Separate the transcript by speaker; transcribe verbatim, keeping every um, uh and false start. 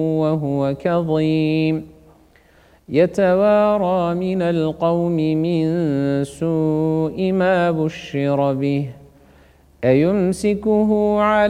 Speaker 1: وهو كظيم يتوارى من القوم من سوء ما بشر به أيمسكه على